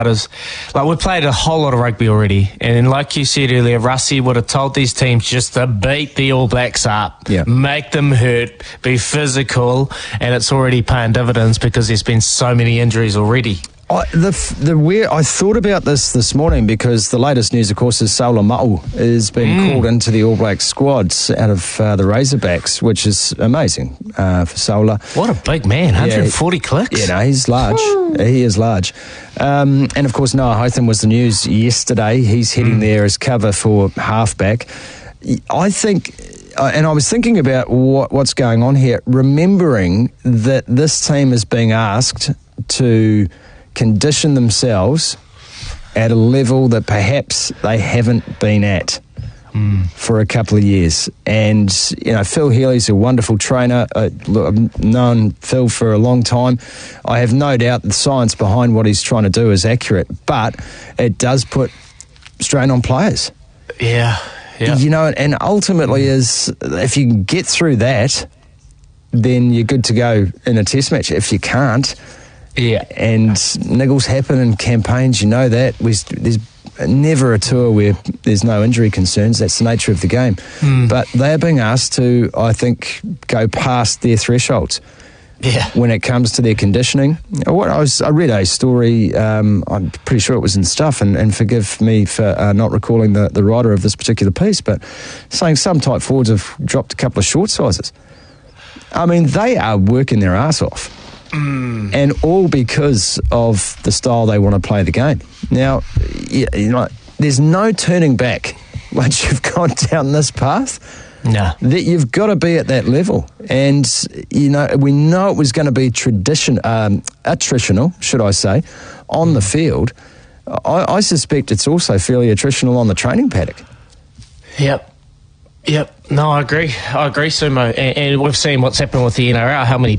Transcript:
Like, we've played a whole lot of rugby already, and like you said earlier, Rusty would have told these teams just to beat the All Blacks up, make them hurt, be physical, and it's already paying dividends because there's been so many injuries already. I thought about this morning because the latest news, of course, is Saula Ma'u has been called into the All Blacks squads out of the Razorbacks, which is amazing for Saula. What a big man, 140 clicks. Yeah, he's large. He is large. And, of course, Noah Hotham was the news yesterday. He's heading there as cover for halfback. I think... and I was thinking about what's going on here, remembering that this team is being asked to condition themselves at a level that perhaps they haven't been at for a couple of years. And, you know, Phil Healy's a wonderful trainer. I've known Phil for a long time. I have no doubt the science behind what he's trying to do is accurate, but it does put strain on players. Yeah. You know, and ultimately is if you can get through that, then you're good to go in a test match. If you can't, and niggles happen in campaigns, you know that. There's never a tour where there's no injury concerns. That's the nature of the game. But they are being asked to, I think, go past their thresholds. When it comes to their conditioning. I read a story, I'm pretty sure it was in Stuff, and forgive me for not recalling the writer of this particular piece, but saying some tight forwards have dropped a couple of short sizes. I mean, they are working their ass off. And all because of the style they want to play the game. Now, you know, there's no turning back once you've gone down this path. No. That you've got to be at that level. And, you know, we know it was going to be attritional, should I say, on the field. I suspect it's also fairly attritional on the training paddock. Yep. No, I agree, Sumo. And we've seen what's happened with the NRL, how many